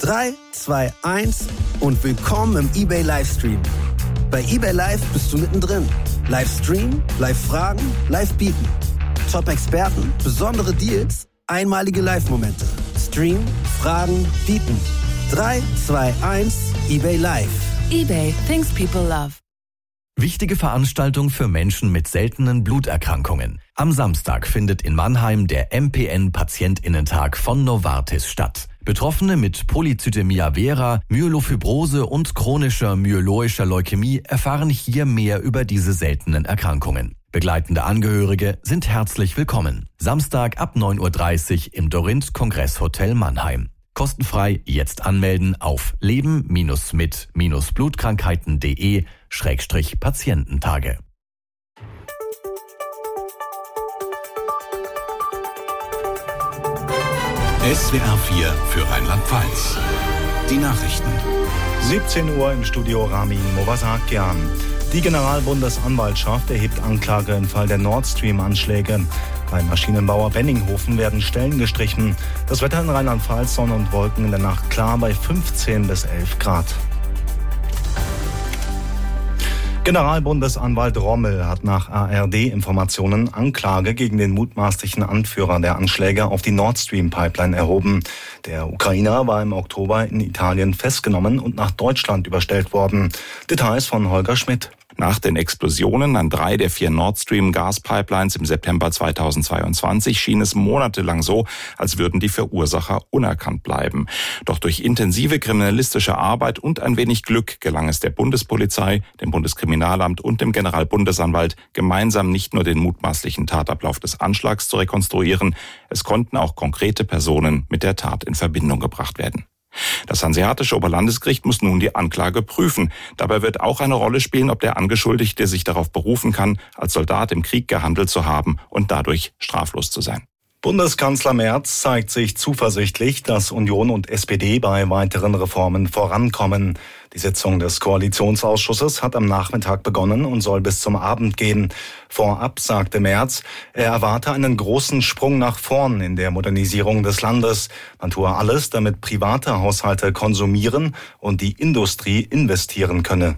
3, 2, 1 und willkommen im eBay Livestream. Bei eBay Live bist du mittendrin. Livestream, Live-Fragen, Live-Bieten. Top-Experten, besondere Deals, einmalige Live-Momente. Stream, Fragen, Bieten. 3, 2, 1, eBay Live. eBay, things people love. Wichtige Veranstaltung für Menschen mit seltenen Bluterkrankungen. Am Samstag findet in Mannheim der MPN-Patientinnentag von Novartis statt. Betroffene mit Polycythemia vera, Myelofibrose und chronischer myeloischer Leukämie erfahren hier mehr über diese seltenen Erkrankungen. Begleitende Angehörige sind herzlich willkommen. Samstag ab 9:30 Uhr im Dorint Kongresshotel Mannheim. Kostenfrei jetzt anmelden auf leben-mit-blutkrankheiten.de/Patiententage. SWR 4 für Rheinland-Pfalz. Die Nachrichten. 17 Uhr im Studio Ramin Movasakian. Die Generalbundesanwaltschaft erhebt Anklage im Fall der Nord Stream-Anschläge. Beim Maschinenbauer Benninghofen werden Stellen gestrichen. Das Wetter in Rheinland-Pfalz, Sonne und Wolken in der Nacht klar bei 15 bis 11 Grad. Generalbundesanwalt Rommel hat nach ARD-Informationen Anklage gegen den mutmaßlichen Anführer der Anschläge auf die Nord Stream-Pipeline erhoben. Der Ukrainer war im Oktober in Italien festgenommen und nach Deutschland überstellt worden. Details von Holger Schmidt. Nach den Explosionen an 3 der 4 Nord Stream Gaspipelines im September 2022 schien es monatelang so, als würden die Verursacher unerkannt bleiben. Doch durch intensive kriminalistische Arbeit und ein wenig Glück gelang es der Bundespolizei, dem Bundeskriminalamt und dem Generalbundesanwalt, gemeinsam nicht nur den mutmaßlichen Tatablauf des Anschlags zu rekonstruieren, es konnten auch konkrete Personen mit der Tat in Verbindung gebracht werden. Das Hanseatische Oberlandesgericht muss nun die Anklage prüfen. Dabei wird auch eine Rolle spielen, ob der Angeschuldigte sich darauf berufen kann, als Soldat im Krieg gehandelt zu haben und dadurch straflos zu sein. Bundeskanzler Merz zeigt sich zuversichtlich, dass Union und SPD bei weiteren Reformen vorankommen. Die Sitzung des Koalitionsausschusses hat am Nachmittag begonnen und soll bis zum Abend gehen. Vorab sagte Merz, er erwarte einen großen Sprung nach vorn in der Modernisierung des Landes. Man tue alles, damit private Haushalte konsumieren und die Industrie investieren könne.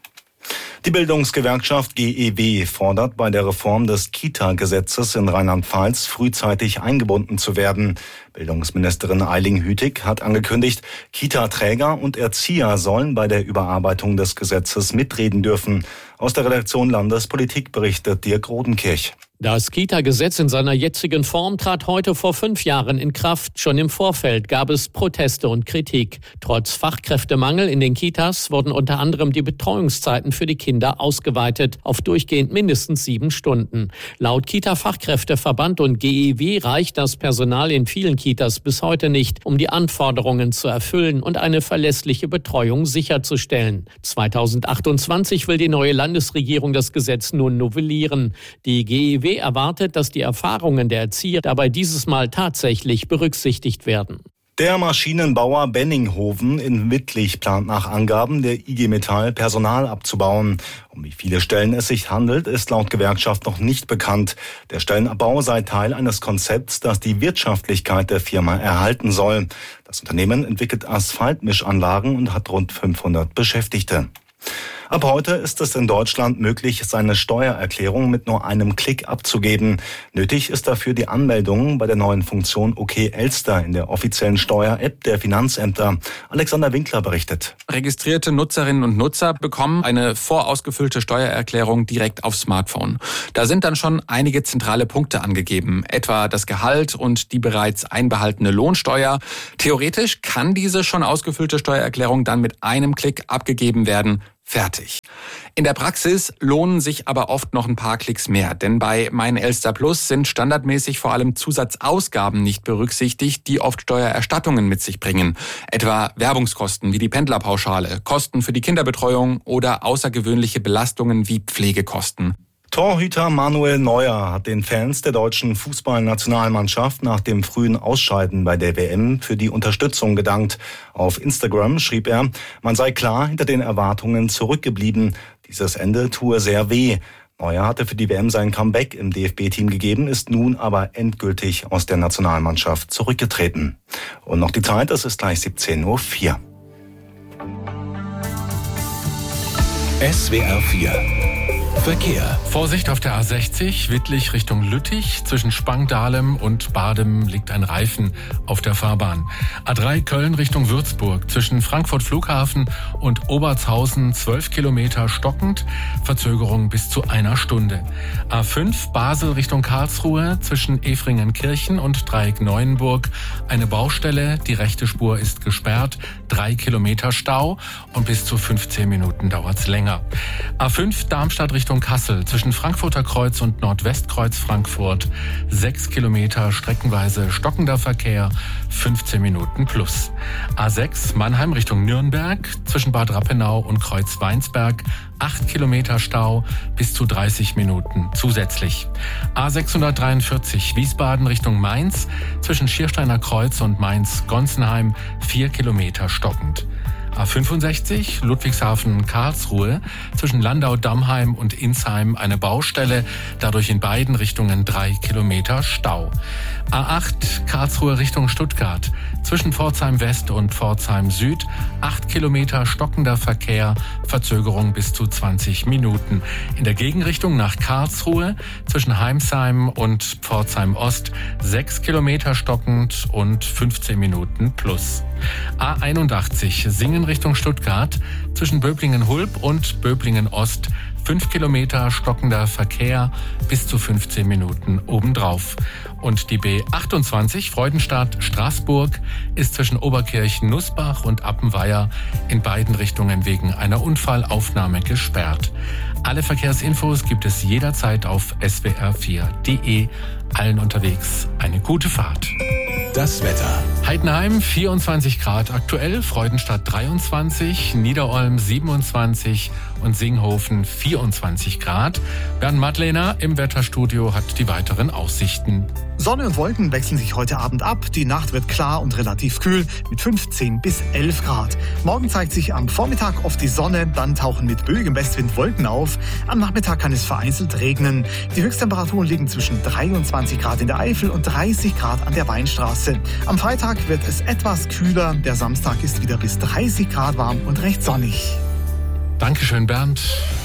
Die Bildungsgewerkschaft GEW fordert, bei der Reform des Kita-Gesetzes in Rheinland-Pfalz frühzeitig eingebunden zu werden. Bildungsministerin Eiling-Hütig hat angekündigt, Kita-Träger und Erzieher sollen bei der Überarbeitung des Gesetzes mitreden dürfen. Aus der Redaktion Landespolitik berichtet Dirk Rodenkirch. Das Kita-Gesetz in seiner jetzigen Form trat heute vor 5 Jahren in Kraft. Schon im Vorfeld gab es Proteste und Kritik. Trotz Fachkräftemangel in den Kitas wurden unter anderem die Betreuungszeiten für die Kinder ausgeweitet auf durchgehend mindestens 7 Stunden. Laut Kita-Fachkräfteverband und GEW reicht das Personal in vielen Kitas bis heute nicht, um die Anforderungen zu erfüllen und eine verlässliche Betreuung sicherzustellen. 2028 will die neue Landesregierung das Gesetz nun novellieren. Die GEW erwartet, dass die Erfahrungen der Erzieher dabei dieses Mal tatsächlich berücksichtigt werden. Der Maschinenbauer Benninghofen in Wittlich plant nach Angaben der IG Metall Personal abzubauen. Um wie viele Stellen es sich handelt, ist laut Gewerkschaft noch nicht bekannt. Der Stellenabbau sei Teil eines Konzepts, das die Wirtschaftlichkeit der Firma erhalten soll. Das Unternehmen entwickelt Asphaltmischanlagen und hat rund 500 Beschäftigte. Ab heute ist es in Deutschland möglich, seine Steuererklärung mit nur einem Klick abzugeben. Nötig ist dafür die Anmeldung bei der neuen Funktion OK Elster in der offiziellen Steuer-App der Finanzämter. Alexander Winkler berichtet. Registrierte Nutzerinnen und Nutzer bekommen eine vorausgefüllte Steuererklärung direkt aufs Smartphone. Da sind dann schon einige zentrale Punkte angegeben, etwa das Gehalt und die bereits einbehaltene Lohnsteuer. Theoretisch kann diese schon ausgefüllte Steuererklärung dann mit einem Klick abgegeben werden. Fertig. In der Praxis lohnen sich aber oft noch ein paar Klicks mehr, denn bei Mein Elster Plus sind standardmäßig vor allem Zusatzausgaben nicht berücksichtigt, die oft Steuererstattungen mit sich bringen. Etwa Werbungskosten wie die Pendlerpauschale, Kosten für die Kinderbetreuung oder außergewöhnliche Belastungen wie Pflegekosten. Torhüter Manuel Neuer hat den Fans der deutschen Fußballnationalmannschaft nach dem frühen Ausscheiden bei der WM für die Unterstützung gedankt. Auf Instagram schrieb er, man sei klar hinter den Erwartungen zurückgeblieben. Dieses Ende tue sehr weh. Neuer hatte für die WM sein Comeback im DFB-Team gegeben, ist nun aber endgültig aus der Nationalmannschaft zurückgetreten. Und noch die Zeit, es ist gleich 17:04 Uhr. SWR 4 Verkehr. Vorsicht auf der A60, Wittlich Richtung Lüttich. Zwischen Spangdahlem und Badem liegt ein Reifen auf der Fahrbahn. A3 Köln Richtung Würzburg. Zwischen Frankfurt Flughafen und Obertshausen 12 Kilometer stockend. Verzögerung bis zu 1 Stunde. A5 Basel Richtung Karlsruhe. Zwischen Efringenkirchen und Dreieck Neuenburg eine Baustelle. Die rechte Spur ist gesperrt. 3 Kilometer Stau und bis zu 15 Minuten dauert's länger. A5 Darmstadt Richtung Kassel, zwischen Frankfurter Kreuz und Nordwestkreuz Frankfurt, 6 Kilometer streckenweise stockender Verkehr, 15 Minuten plus. A6 Mannheim Richtung Nürnberg, zwischen Bad Rappenau und Kreuz Weinsberg, 8 Kilometer Stau, bis zu 30 Minuten zusätzlich. A643 Wiesbaden Richtung Mainz, zwischen Schiersteiner Kreuz und Mainz-Gonsenheim, 4 Kilometer stockend. A65 Ludwigshafen-Karlsruhe, zwischen Landau-Dammheim und Insheim eine Baustelle, dadurch in beiden Richtungen 3 Kilometer Stau. A8 Karlsruhe Richtung Stuttgart, zwischen Pforzheim West und Pforzheim Süd 8 Kilometer stockender Verkehr, Verzögerung bis zu 20 Minuten. In der Gegenrichtung nach Karlsruhe, zwischen Heimsheim und Pforzheim Ost 6 Kilometer stockend und 15 Minuten plus. A81 Singen Richtung Stuttgart, zwischen Böblingen-Hulb und Böblingen-Ost 5 Kilometer stockender Verkehr, bis zu 15 Minuten obendrauf. Und die B28 Freudenstadt-Straßburg ist zwischen Oberkirchen-Nussbach und Appenweier in beiden Richtungen wegen einer Unfallaufnahme gesperrt. Alle Verkehrsinfos gibt es jederzeit auf swr4.de. Allen unterwegs eine gute Fahrt. Das Wetter. Heidenheim 24 Grad aktuell, Freudenstadt 23, Niederolm 27 und Singhofen 24 Grad. Bernd Madlener im Wetterstudio hat die weiteren Aussichten. Sonne und Wolken wechseln sich heute Abend ab. Die Nacht wird klar und relativ kühl mit 15 bis 11 Grad. Morgen zeigt sich am Vormittag oft die Sonne, dann tauchen mit böigem Westwind Wolken auf. Am Nachmittag kann es vereinzelt regnen. Die Höchsttemperaturen liegen zwischen 23 Grad in der Eifel und 30 Grad an der Weinstraße. Am Freitag wird es etwas kühler. Der Samstag ist wieder bis 30 Grad warm und recht sonnig. Dankeschön, Bernd.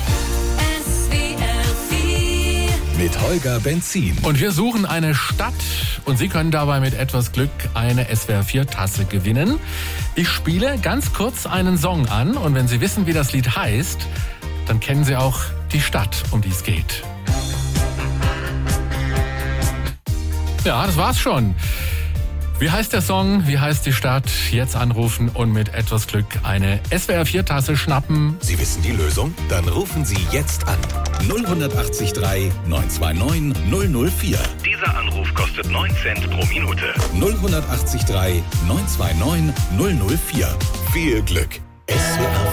Mit Holger Benzin. Und wir suchen eine Stadt und Sie können dabei mit etwas Glück eine SWR4-Tasse gewinnen. Ich spiele ganz kurz einen Song an und wenn Sie wissen, wie das Lied heißt, dann kennen Sie auch die Stadt, um die es geht. Ja, das war's schon. Wie heißt der Song? Wie heißt die Stadt? Jetzt anrufen und mit etwas Glück eine SWR4-Tasse schnappen. Sie wissen die Lösung? Dann rufen Sie jetzt an. 0183 929 004. Dieser Anruf kostet 9 Cent pro Minute. 0183 929 004. Viel Glück. SWR